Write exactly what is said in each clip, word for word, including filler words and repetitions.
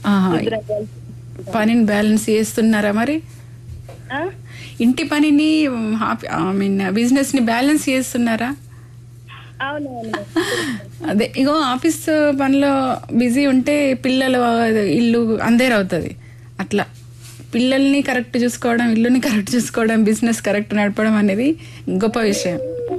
ఆహా. ఇద్దరం కలిసి పనిని బ్యాలెన్స్ చేస్తున్నారా మరి? ఆ? ఇంటి పనిని ఐ మీన్ బిజినెస్ ని బ్యాలెన్స్ చేస్తున్నారా? అవునవును. అదే ఇగో ఆఫీస్ పనిలో బిజీ ఉంటే పిల్లలు ఇల్లు అందేర్ అవుతుంది. అట్లా పిల్లల్ని కరెక్ట్ చూసుకోవడం, ఇల్లుని కరెక్ట్ చూసుకోవడం, బిజినెస్ కరెక్ట్ నడపడం అనేది గొప్ప విషయం.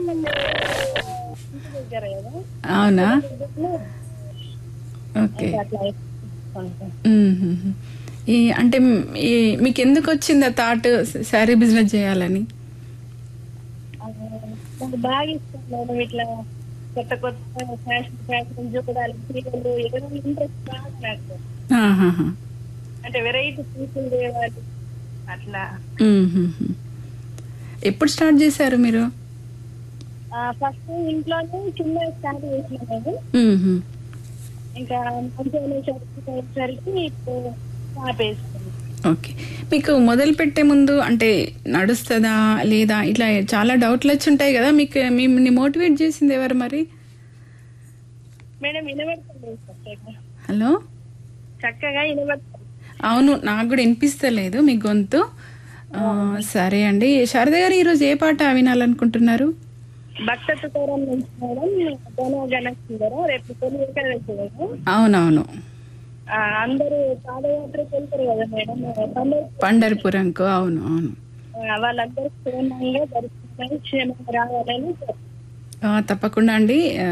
ఇంటి దగ్గర కదా అవునా? దగ్గరలో ఓకే. ఇంకా అట్లా చేసుకుంటాం. మ్మ్. ఈ అంటే ఈ మీకు ఎందుకు వచ్చింది ఆ థాట్ శారీ బిజినెస్ చేయాలని? ఆ, నాకు బాగా ఇష్టం మేడం ఇట్లా కొత్త కొత్త ఫ్యాషన్ ఫ్యాషన్ చూడాలి, చీరలు ఏదైనా ఇంట్రెస్ట్ బాగా నాకు. ఆహాహా. అంటే వెరైటీ పీసులు తేవాలి అట్లా. మ్మ్. ఎప్పుడు స్టార్ట్ చేశారు మీరు? ఫస్ట్ ఇంట్లోనే చిన్న స్టార్ట్ చేసిన నేను. మ్మ్. ఇంకా మంచిగా సరికి ఇప్పుడు స్టాప్ వేసుకున్నాను. ఓకే. మీకు మొదలు పెట్టే ముందు అంటే నడుస్తుందా లేదా ఇట్లా చాలా డౌట్లు వచ్చి ఉంటాయి కదా, మీకు మిమ్మల్ని మోటివేట్ చేసింది ఎవరు మరి? మేడం వినబడుతుంది చక్కగా. హలో. చక్కగా వినబడుతుంది. అవును, నాకు కూడా వినిపిస్తలేదు మీ గొంతు. ఆ, సరే అండి. శారద గారు ఈరోజు ఏ పాట వినాలనుకుంటున్నారు? భక్త తుకారం నుంచి మేడం, గణ గణసుందర రేపు తొలి ఏకాదశి కదా. అవునవును. ఆ, అందరూ పాదయాత్రకు వెళ్తారు కదా మేడం పండగ. పండరిపురంకు. అవును అవును. వాళ్ళందరూ క్షేమంగా దర్శనం క్షేమంగా రావాలని. ఆ, తప్పకుండా అండి. ఆ,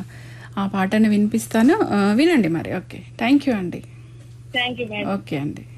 ఆ పాటను వినిపిస్తాను, ఆ, వినండి మరి. ఓకే, థ్యాంక్ యూ అండి. Thank you madam. ఓకే అండి.